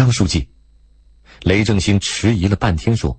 张书记。雷正兴迟疑了半天说：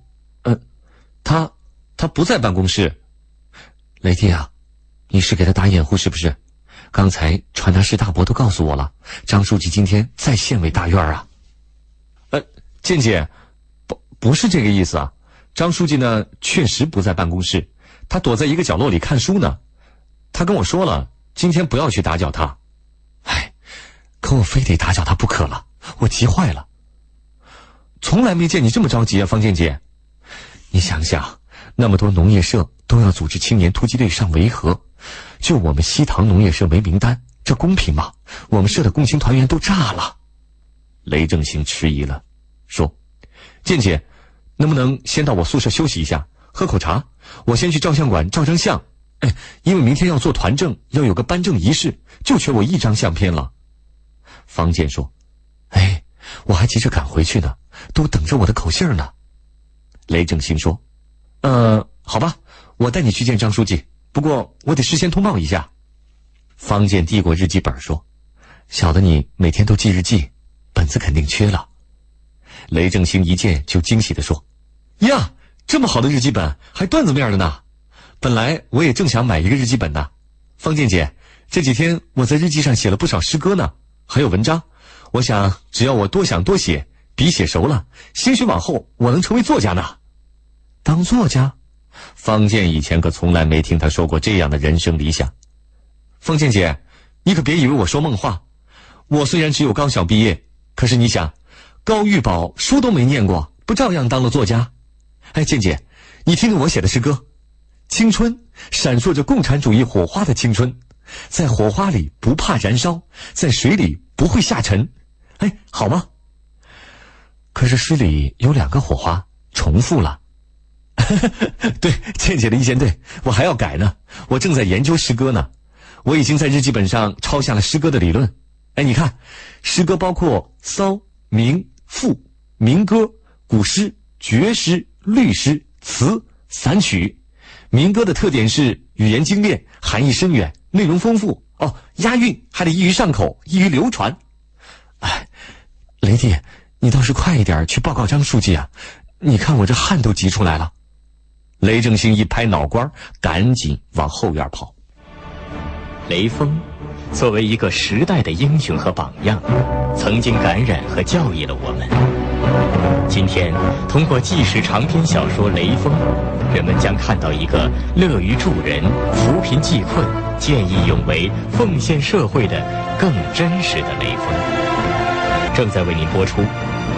他不在办公室。雷弟啊，你是给他打掩护是不是？刚才传达室大伯都告诉我了，张书记今天在县委大院啊。健姐，不是这个意思啊。张书记呢，确实不在办公室，他躲在一个角落里看书呢。他跟我说了，今天不要去打搅他。可我非得打搅他不可了，我急坏了。从来没见你这么着急啊，方健姐。你想想，那么多农业社都要组织青年突击队上维和，就我们西塘农业社没名单，这公平吗？我们社的共青团员都炸了。雷正兴迟疑了，说：健姐，能不能先到我宿舍休息一下，喝口茶？我先去照相馆照张相。因为明天要做团证，要有个颁证仪式，就缺我一张相片了。方健说：我还急着赶回去呢，都等着我的口信呢。雷正兴说：好吧，我带你去见张书记，不过我得事先通报一下。方健递过日记本说：晓得你每天都记日记，本子肯定缺了。雷正兴一见就惊喜地说：呀，这么好的日记本，还段子面的呢。本来我也正想买一个日记本呢。方健姐，这几天我在日记上写了不少诗歌呢，还有文章。我想只要我多想多写，笔写熟了，兴许往后我能成为作家呢。当作家？方健以前可从来没听他说过这样的人生理想。方健姐，你可别以为我说梦话。我虽然只有高小毕业，可是你想，高玉宝书都没念过，不照样当了作家？健姐，你听听我写的诗歌：青春，闪烁着共产主义火花的青春，在火花里不怕燃烧，在水里不会下沉。好吗？可是诗里有2个火花重复了。对，倩姐的意见对，我还要改呢，我正在研究诗歌呢。我已经在日记本上抄下了诗歌的理论。你看，诗歌包括骚、民、赋、民歌、古诗、绝诗、律诗、词、散曲。民歌的特点是语言精炼，含义深远，内容丰富。押韵还得易于上口，易于流传。雷弟，你倒是快一点去报告张书记啊！你看我这汗都急出来了。雷正兴一拍脑瓜，赶紧往后院跑。 雷锋作为一个时代的英雄和榜样，曾经感染和教育了我们。今天通过纪实长篇小说《雷锋》，人们将看到一个乐于助人、扶贫济困、见义勇为、奉献社会的更真实的雷锋。正在为您播出。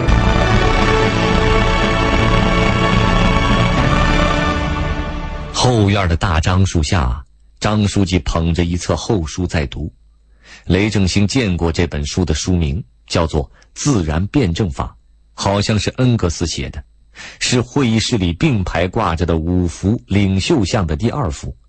后院的大樟树下，张书记捧着一册厚书在读。雷正兴见过这本书的书名，叫做《自然辩证法》，好像是恩格斯写的，是会议室里并排挂着的5幅领袖像的第2幅，